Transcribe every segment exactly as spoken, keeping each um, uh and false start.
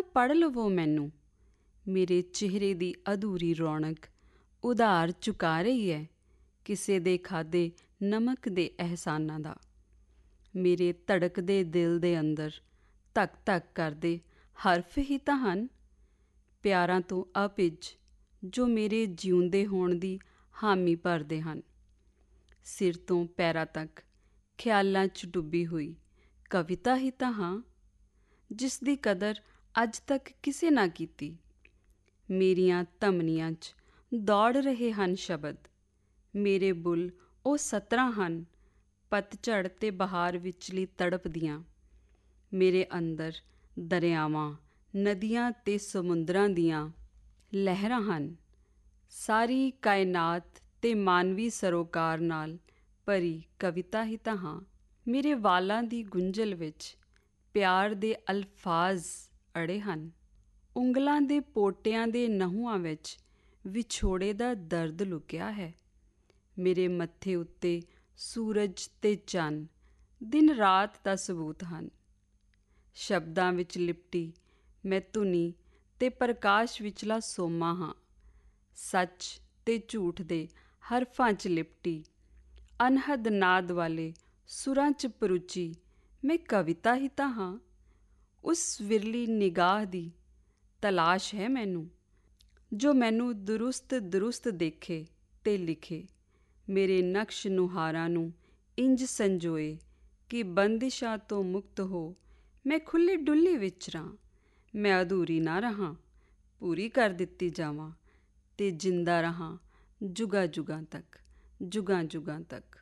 ਤਾਂ ਪੜ੍ਹ ਲਵੋ ਮੈਨੂੰ। ਮੇਰੇ ਚਿਹਰੇ ਦੀ ਅਧੂਰੀ ਰੌਣਕ ਉਧਾਰ ਚੁਕਾ ਰਹੀ ਹੈ ਕਿਸੇ ਦੇ ਖਾਧੇ ਨਮਕ ਦੇ ਅਹਿਸਾਨਾਂ ਦਾ। ਮੇਰੇ ਧੜਕਦੇ ਦਿਲ ਦੇ ਅੰਦਰ ਧੱਕ ਧੱਕ ਕਰਦੇ ਹਰਫ ਹੀ ਤਾਂ ਹਨ, ਪਿਆਰਾਂ ਤੋਂ ਅਭਿੱਜ, ਜੋ ਮੇਰੇ ਜਿਉਂਦੇ ਹੋਣ ਦੀ ਹਾਮੀ ਭਰਦੇ ਹਨ। ਸਿਰ ਤੋਂ ਪੈਰਾਂ ਤੱਕ ਖਿਆਲਾਂ 'ਚ ਡੁੱਬੀ ਹੋਈ ਕਵਿਤਾ ਹੀ ਤਾਂ ਹਾਂ, ਜਿਸ ਦੀ ਕਦਰ ਅੱਜ ਤੱਕ ਕਿਸੇ ਨਾ ਕੀਤੀ। ਮੇਰੀਆਂ ਧਮਨੀਆਂ 'ਚ ਦੌੜ ਰਹੇ ਹਨ ਸ਼ਬਦ, ਮੇਰੇ ਬੁੱਲ ਉਹ ਸਤਰਾਂ ਹਨ ਪਤਝੜ ਅਤੇ ਬਹਾਰ ਵਿਚਲੀ ਤੜਪ ਦੀਆਂ। ਮੇਰੇ ਅੰਦਰ ਦਰਿਆਵਾਂ, ਨਦੀਆਂ ਅਤੇ ਸਮੁੰਦਰਾਂ ਦੀਆਂ ਲਹਿਰਾਂ ਹਨ। ਸਾਰੀ ਕਾਇਨਾਤ ਅਤੇ ਮਾਨਵੀ ਸਰੋਕਾਰ ਨਾਲ ਭਰੀ ਕਵਿਤਾ ਹੀ ਤਾਂ ਹਾਂ। ਮੇਰੇ ਵਾਲਾਂ ਦੀ ਗੁੰਝਲ ਵਿੱਚ ਪਿਆਰ ਦੇ ਅਲਫਾਜ਼ ਅੜੇ ਹਨ। ਉਂਗਲਾਂ ਦੇ ਪੋਟਿਆਂ ਦੇ ਨਹੁੰਆਂ ਵਿੱਚ ਵਿਛੋੜੇ ਦਾ ਦਰਦ ਲੁਕਿਆ ਹੈ। ਮੇਰੇ ਮੱਥੇ ਉੱਤੇ ਸੂਰਜ ਅਤੇ ਚੰਨ ਦਿਨ ਰਾਤ ਦਾ ਸਬੂਤ ਹਨ। ਸ਼ਬਦਾਂ ਵਿੱਚ ਲਿਪਟੀ ਮੈਂ ਧੁਨੀ ਅਤੇ ਪ੍ਰਕਾਸ਼ ਵਿਚਲਾ ਸੋਮਾ ਹਾਂ। ਸੱਚ ਅਤੇ ਝੂਠ ਦੇ ਹਰਫਾਂ 'ਚ ਲਿਪਟੀ ਅਨਹਦ ਨਾਦ ਵਾਲੇ ਸੁਰਾਂ 'ਚ ਪਰੁਚੀ ਮੈਂ ਕਵਿਤਾ ਹੀ ਤਾਂ ਹਾਂ। ਉਸ ਵਿਰਲੀ ਨਿਗਾਹ ਦੀ ਤਲਾਸ਼ ਹੈ ਮੈਨੂੰ, ਜੋ ਮੈਨੂੰ ਦਰੁਸਤ ਦਰੁਸਤ ਦੇਖੇ ਅਤੇ ਲਿਖੇ। ਮੇਰੇ ਨਕਸ਼ ਨੁਹਾਰਾਂ ਨੂੰ ਇੰਝ ਸੰਜੋਏ ਕਿ ਬੰਦਿਸ਼ਾਂ ਤੋਂ ਮੁਕਤ ਹੋ ਮੈਂ ਖੁੱਲ੍ਹੀ ਡੁੱਲ੍ਹੀ ਵਿਚਰਾਂ। ਮੈਂ ਅਧੂਰੀ ਨਾ ਰਹਾਂ, ਪੂਰੀ ਕਰ ਦਿੱਤੀ ਜਾਵਾਂ ਅਤੇ ਜਿੰਦਾ ਰਹਾਂ ਜੁਗਾਂ ਜੁਗਾਂ ਤੱਕ, ਜੁਗਾਂ ਜੁਗਾਂ ਤੱਕ।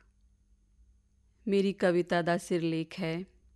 ਮੇਰੀ ਕਵਿਤਾ ਦਾ ਸਿਰਲੇਖ ਹੈ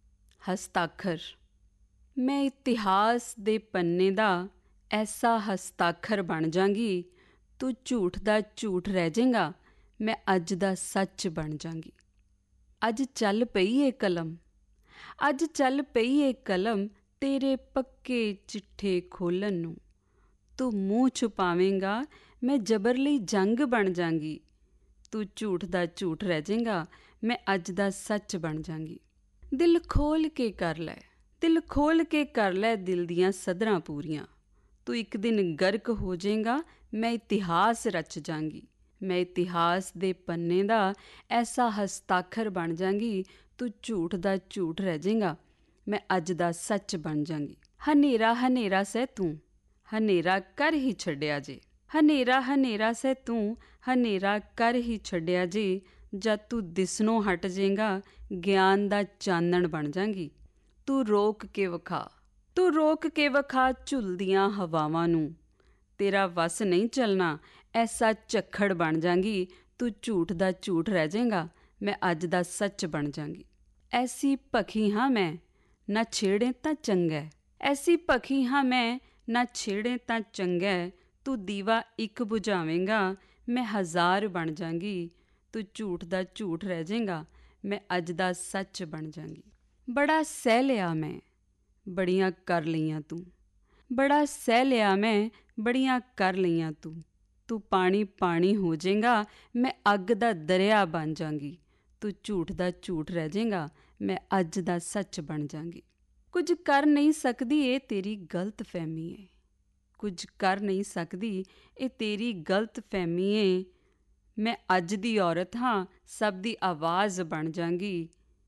ਹਸਤਾਖਰ। ਮੈਂ ਇਤਿਹਾਸ ਦੇ ਪੰਨੇ ਦਾ ਐਸਾ ਹਸਤਾਖਰ ਬਣ ਜਾਂਗੀ, ਤੂੰ ਝੂਠ ਦਾ ਝੂਠ ਰਹਿ ਜਾਏਗਾ, ਮੈਂ ਅੱਜ ਦਾ ਸੱਚ ਬਣ ਜਾਂਗੀ। ਅੱਜ ਚੱਲ ਪਈ ਏ ਕਲਮ, ਅੱਜ ਚੱਲ ਪਈ ਏ ਕਲਮ ਤੇਰੇ ਪੱਕੇ ਚਿੱਠੇ ਖੋਲ੍ਹਣ ਨੂੰ। ਤੂੰ ਮੂੰਹ ਛੁਪਾਵੇਂਗਾ, ਮੈਂ ਜ਼ਬਰ ਲਈ ਜੰਗ ਬਣ ਜਾਂਗੀ। ਤੂੰ ਝੂਠ ਦਾ ਝੂਠ ਰਹਿ ਜਾਏਗਾ, ਮੈਂ ਅੱਜ ਦਾ ਸੱਚ ਬਣ ਜਾਂਗੀ। ਦਿਲ ਖੋਲ੍ਹ ਕੇ ਕਰ ਲੈ, ਦਿਲ ਖੋਲ੍ਹ ਕੇ ਕਰ ਲੈ ਦਿਲ ਦੀਆਂ ਸਦਰਾਂ ਪੂਰੀਆਂ। ਤੂੰ ਇੱਕ ਦਿਨ ਗਰਕ ਹੋ ਜਾਏਗਾ, ਮੈਂ ਇਤਿਹਾਸ ਰਚ ਜਾਂਗੀ। ਮੈਂ ਇਤਿਹਾਸ ਦੇ ਪੰਨੇ ਦਾ ਐਸਾ ਹਸਤਾਖਰ ਬਣ ਜਾਂਗੀ, ਤੂੰ ਝੂਠ ਦਾ ਝੂਠ ਰਹਿ ਜਾਏਗਾ, ਮੈਂ ਅੱਜ ਦਾ ਸੱਚ ਬਣ ਜਾਂਗੀ। ਹਨੇਰਾ ਹਨੇਰਾ ਸਹਿ ਤੂੰ, ਹਨੇਰਾ ਕਰ ਹੀ ਛੱਡਿਆ ਜੇ। ਹਨੇਰਾ ਹਨੇਰਾ ਸਹਿ ਤੂੰ, ਹਨੇਰਾ ਕਰ ਹੀ ਛੱਡਿਆ ਜੇ। ਜਦ ਤੂੰ ਦਿਸਣੋਂ ਹਟ ਜਾਏਗਾ, ਗਿਆਨ ਦਾ ਚਾਨਣ ਬਣ ਜਾਂਗੀ। ਤੂੰ ਰੋਕ ਕੇ ਵਿਖਾ, ਤੂੰ ਰੋਕ ਕੇ ਵਿਖਾ ਝੁੱਲਦੀਆਂ ਹਵਾਵਾਂ ਨੂੰ। ਤੇਰਾ ਵੱਸ ਨਹੀਂ ਚੱਲਣਾ, ਐਸਾ ਝੱਖੜ ਬਣ ਜਾਂਗੀ। ਤੂੰ ਝੂਠ ਦਾ ਝੂਠ ਰਹਿ ਜਾਏਗਾ, ਮੈਂ ਅੱਜ ਦਾ ਸੱਚ ਬਣ ਜਾਂਗੀ। ਐਸੀ ਭਖੀ ਹਾਂ ਮੈਂ, ਨਾ ਛੇੜੇ ਤਾਂ ਚੰਗਾ। ਐਸੀ ਭਖੀ ਹਾਂ ਮੈਂ, ਨਾ ਛੇੜੇ ਤਾਂ ਚੰਗਾ। ਤੂੰ ਦੀਵਾ ਇੱਕ ਬੁਝਾਵੇਂਗਾ, ਮੈਂ ਹਜ਼ਾਰ ਬਣ ਜਾਂਗੀ। ਤੂੰ ਝੂਠ ਦਾ ਝੂਠ ਰਹਿ ਜਾਏਗਾ, ਮੈਂ ਅੱਜ ਦਾ ਸੱਚ ਬਣ ਜਾਂਗੀ। ਬੜਾ ਸਹਿ ਲਿਆ ਮੈਂ, ਬੜੀਆਂ ਕਰ ਲਈਆਂ ਤੂੰ। ਬੜਾ ਸਹਿ ਲਿਆ ਮੈਂ, ਬੜੀਆਂ ਕਰ ਲਈਆਂ ਤੂੰ। ਤੂੰ ਪਾਣੀ ਪਾਣੀ ਹੋ ਜਾਏਗਾ, ਮੈਂ ਅੱਗ ਦਾ ਦਰਿਆ ਬਣ ਜਾਂਗੀ। ਤੂੰ ਝੂਠ ਦਾ ਝੂਠ ਰਹਿ ਜਾਏਗਾ, ਮੈਂ ਅੱਜ ਦਾ ਸੱਚ ਬਣ ਜਾਂਗੀ। ਕੁਝ ਕਰ ਨਹੀਂ ਸਕਦੀ ਇਹ ਤੇਰੀ ਗਲਤ ਫਹਿਮੀ ਏ, ਕੁਝ ਕਰ ਨਹੀਂ ਸਕਦੀ ਇਹ ਤੇਰੀ ਗਲਤ ਫਹਿਮੀ ਏ। ਮੈਂ ਅੱਜ ਦੀ ਔਰਤ ਹਾਂ, ਸਭ ਦੀ ਆਵਾਜ਼ ਬਣ ਜਾਂਗੀ।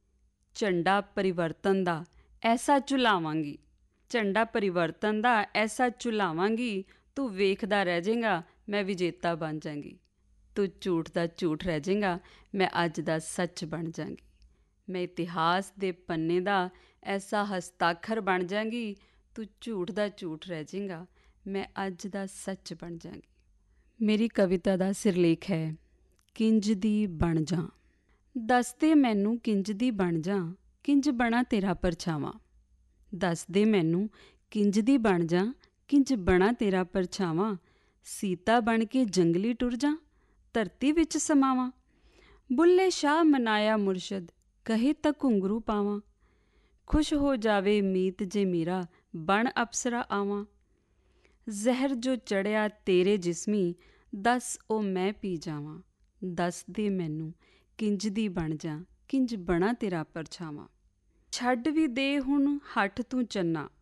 ਝੰਡਾ ਪਰਿਵਰਤਨ ਦਾ ਐਸਾ ਝੁਲਾਵਾਂਗੀ, ਝੰਡਾ ਪਰਿਵਰਤਨ ਦਾ ਐਸਾ ਝੁਲਾਵਾਂਗੀ। ਤੂੰ ਵੇਖਦਾ ਰਹਿ ਜਾਏਗਾ, ਮੈਂ ਵਿਜੇਤਾ ਬਣ ਜਾਂਗੀ। ਤੂੰ ਝੂਠ ਦਾ ਝੂਠ ਰਹਿ ਜਾਏਗਾ, ਮੈਂ ਅੱਜ ਦਾ ਸੱਚ ਬਣ ਜਾਂਗੀ। ਮੈਂ ਇਤਿਹਾਸ ਦੇ ਪੰਨੇ ਦਾ ਐਸਾ ਹਸਤਾਖਰ ਬਣ ਜਾਂਗੀ। ਤੂੰ ਝੂਠ ਦਾ ਝੂਠ ਰਹਿ ਜਾਏਗਾ, ਮੈਂ ਅੱਜ ਦਾ ਸੱਚ ਬਣ ਜਾਂਗੀ। ਮੇਰੀ ਕਵਿਤਾ ਦਾ ਸਿਰਲੇਖ ਹੈ ਕਿੰਜ ਦੀ ਬਣ ਜਾਂ। ਦੱਸ ਦੇ ਮੈਨੂੰ ਕਿੰਜ ਦੀ ਬਣ ਜਾਂ, ਕਿੰਜ ਬਣਾ ਤੇਰਾ ਪਰਛਾਵਾਂ। ਦੱਸ ਦੇ ਮੈਨੂੰ ਕਿੰਜ ਦੀ ਬਣ ਜਾਂ, ਕਿੰਜ ਬਣਾ ਤੇਰਾ ਪਰਛਾਵਾਂ। ਸੀਤਾ ਬਣ ਕੇ ਜੰਗਲੀ ਟੁਰ ਜਾਂ, ਧਰਤੀ ਵਿੱਚ ਸਮਾਵਾਂ। ਬੁੱਲੇ ਸ਼ਾਹ ਮਨਾਇਆ ਮੁਰਸ਼ਦ, ਕਹੇ ਤਾਂ ਘੁੰਗਰੂ ਪਾਵਾਂ। ਖੁਸ਼ ਹੋ ਜਾਵੇ ਮੀਤ ਜੇ ਮੇਰਾ, ਬਣ ਅਪਸਰਾ ਆਵਾਂ। ਜ਼ਹਿਰ ਜੋ ਚੜ੍ਹਿਆ ਤੇਰੇ ਜਿਸਮੀ, ਦੱਸ ਉਹ ਮੈਂ ਪੀ ਜਾਵਾਂ। ਦੱਸ ਦੇ ਮੈਨੂੰ ਕਿੰਜ ਦੀ ਬਣ ਜਾਂ, ਕਿੰਜ ਬਣਾ ਤੇਰਾ ਪਰਛਾਵਾਂ। ਛੱਡ ਵੀ ਦੇ ਹੁਣ ਹੱਠ ਤੂੰ ਚੰਨਾ,